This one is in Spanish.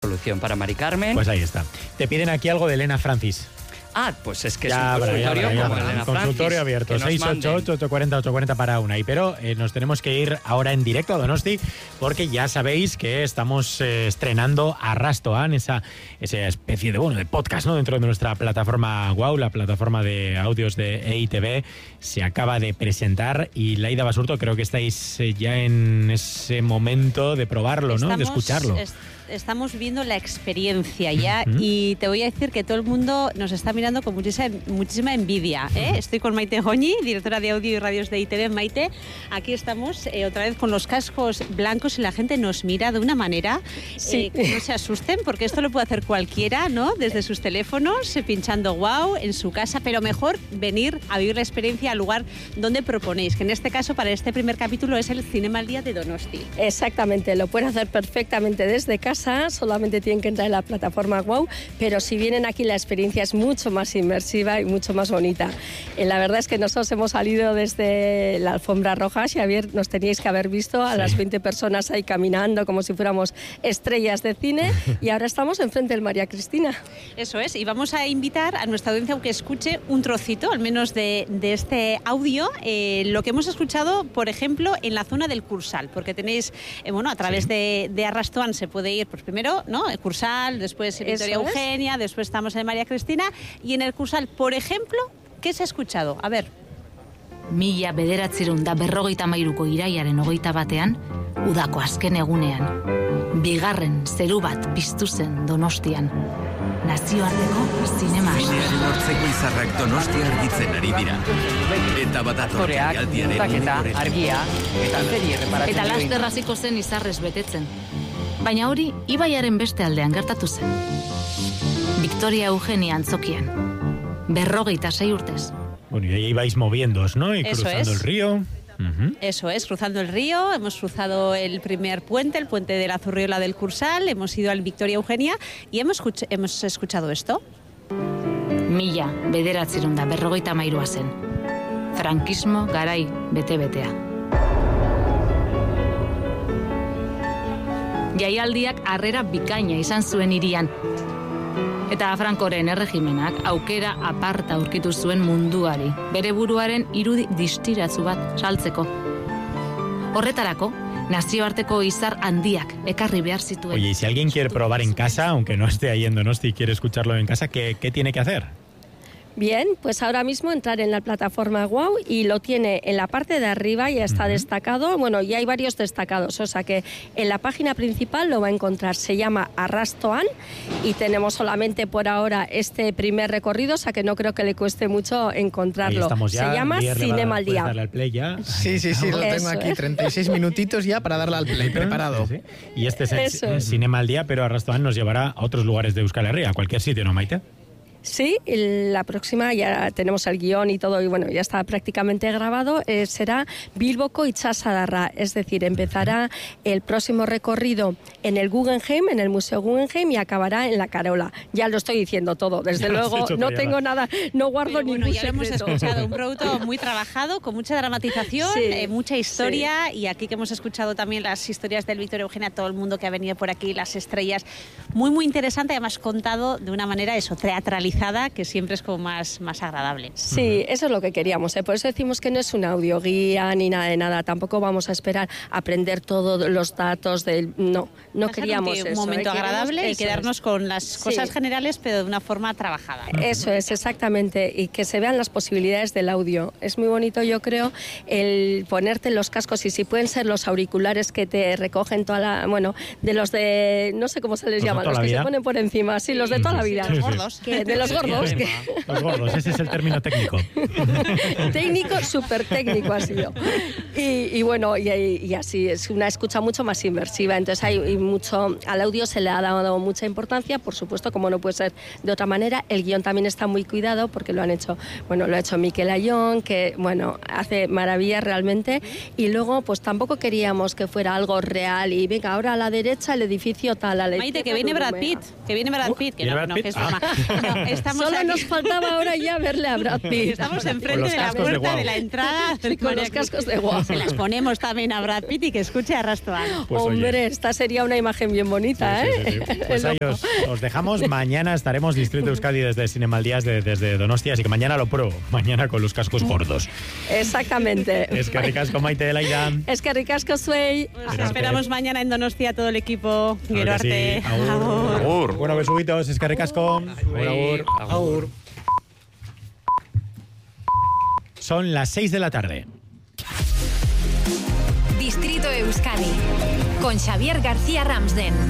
Solución para Mari Carmen. Pues ahí está. Te piden aquí algo de Elena Francis. Ah, pues es que ya, es un consultorio como Elena Francis. Consultorio abierto, 688-840-840 para una. Y pero nos tenemos que ir ahora en directo a Donosti, porque ya sabéis que estamos estrenando Arrastoan, esa especie de podcast, ¿no? Dentro de nuestra plataforma WOW, la plataforma de audios de EITV. Se acaba de presentar y Laida Basurto, creo que estáis ya en ese momento de probarlo, ¿no? De escucharlo. Estamos viendo la experiencia ya y te voy a decir que todo el mundo nos está mirando con muchísima envidia, ¿eh? Estoy con Maite Goñi, directora de audio y radios de ITV. Maite, aquí estamos otra vez con los cascos blancos y la gente nos mira de una manera que no se asusten, porque esto lo puede hacer cualquiera, ¿no? Desde sus teléfonos, pinchando WOW en su casa, pero mejor venir a vivir la experiencia al lugar donde proponéis, que en este caso para este primer capítulo es el Cinema al Día de Donosti. Exactamente, lo pueden hacer perfectamente desde casa. Solamente tienen que entrar en la plataforma WOW, pero si vienen aquí la experiencia es mucho más inmersiva y mucho más bonita. La verdad es que nosotros hemos salido desde la alfombra roja, Xavier, nos teníais que haber visto a las 20 personas ahí caminando como si fuéramos estrellas de cine, y ahora estamos enfrente del María Cristina. Eso es, y vamos a invitar a nuestra audiencia a que escuche un trocito, al menos de este audio, lo que hemos escuchado, por ejemplo, en la zona del Cursal, porque tenéis, a través de Arrastoan se puede ir, pues primero, ¿no? El Cursal, después Victoria Eugenia, después estamos en María Cristina, y en el Cursal, por ejemplo, ¿qué se ha escuchado? A ver. 1953ko iraiaren 21ean, udako azken egunean, bigarren zeru bat piztu zen Donostian. Nazioarteko zinema Zinearen hortzeko izarrak Donostia argitzen ari dira. Eta badator jaialdiaren argia, eta laster hasiko zen izarrez betetzen. Baina hori ibaiaren beste aldean gertatu zen. Victoria Eugenia antzokian. 56 urtez. Bueno, y ahí ibais moviéndoos, ¿no? Y cruzando el río. Eso es, cruzando el río, hemos cruzado el primer puente, el puente de la Zurriola del Cursal, hemos ido al Victoria Eugenia y hemos escuchado esto. 1953a zen. Frankismo garai bete-betea. Jaialdiak harrera bikaina izan zuen hirian. Eta Frankoren erregimenak aukera aparta aurkitu zuen munduari, bere buruaren irudi distiratzu bat saltzeko. Horretarako, nazioarteko izar handiak ekarri behar zituen. Oye, y si alguien quiere probar en casa, aunque no esté ahí en Donosti y quiere escucharlo en casa, ¿qué tiene que hacer? Bien, pues ahora mismo entrar en la plataforma WOW y lo tiene en la parte de arriba, ya está destacado, ya hay varios destacados, o sea que en la página principal lo va a encontrar, se llama Arrastoan y tenemos solamente por ahora este primer recorrido, o sea que no creo que le cueste mucho encontrarlo. Ya, se llama Cinema al Día. Darle al play ya. Sí, lo tengo aquí, 36 minutitos ya para darle al play, preparado. Sí. Y este es el Cinema al Día, pero Arrastoan nos llevará a otros lugares de Euskal Herria, a cualquier sitio, ¿no, Maite? Sí, la próxima ya tenemos el guión y todo, y ya está prácticamente grabado, será Bilboko Itsasadarra, es decir, empezará el próximo recorrido en el Guggenheim, en el Museo Guggenheim, y acabará en la Carola. Ya lo estoy diciendo todo, desde luego, no tengo nada, no guardo ningún ya secreto. Lo hemos escuchado, un producto muy trabajado, con mucha dramatización, mucha historia, y aquí que hemos escuchado también las historias del Victoria Eugenia, todo el mundo que ha venido por aquí, las estrellas, muy, muy interesante, además contado de una manera teatralizada, que siempre es como más agradable. Sí, eso es lo que queríamos, por eso decimos que no es un audioguía ni nada de nada, tampoco vamos a esperar a aprender todos los datos del... No queríamos eso. Un momento agradable y quedarnos con las cosas generales, pero de una forma trabajada. Eso es, exactamente, y que se vean las posibilidades del audio. Es muy bonito, yo creo, el ponerte los cascos, y si pueden ser los auriculares que te recogen toda la... de los de... no sé cómo se les llama, los que se ponen por encima, sí, los de toda la vida. Los gordos. De los gordos. Los gordos, ese es el término técnico. Técnico, súper técnico ha sido. Y así, es una escucha mucho más inmersiva. Entonces hay mucho, al audio se le ha dado mucha importancia, por supuesto, como no puede ser de otra manera. El guión también está muy cuidado porque lo ha hecho Miquel Ayón, que hace maravillas realmente. Y luego, pues tampoco queríamos que fuera algo real y venga, ahora a la derecha el edificio tal, a la Maite, que viene Brad Pitt, que no, que es broma. Estamos Solo aquí. nos faltaba ahora ya verle a Brad Pitt. Estamos Con enfrente los de la cascos de puerta guau. de la entrada. Sí, con los cascos de guau. Se las ponemos también a Brad Pitt y que escuche a Rastoan. Pues, oye. Hombre, esta sería una imagen bien bonita, Sí, ¿eh? sí, sí. Pues ahí os dejamos. Mañana estaremos Distrito Euskadi desde Cinemaldías desde Donostia, así que mañana lo pruebo. Mañana con los cascos gordos. Exactamente. Es que ricasco, Maite de Laida. Es que ricasco zuei. Os esperamos mañana en Donostia todo el equipo. Gero arte. Agur. Agur. Bueno, besuguitos, es que ricasco. Agur. Agur. Son las 6 de la tarde. Distrito Euskadi con Xavier García Ramsden.